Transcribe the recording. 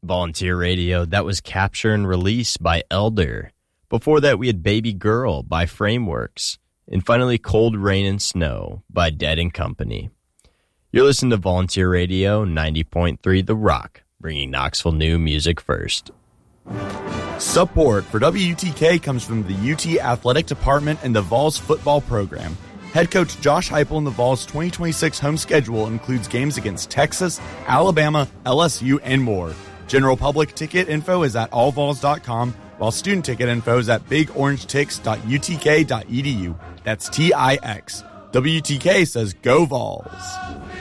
Volunteer Radio, that was Capture and Release by Elder. Before that, we had Baby Girl by Frameworks. And finally, Cold Rain and Snow by Dead and Company. You're listening to Volunteer Radio 90.3 The Rock, bringing Knoxville new music first. Support for WUTK comes from the UT Athletic Department and the Vols football program. Head coach Josh Heupel and the Vols' 2026 home schedule includes games against Texas, Alabama, LSU, and more. General public ticket info is at allvols.com, while student ticket info is at bigorangetics.utk.edu. That's TIX. WTK says go Vols.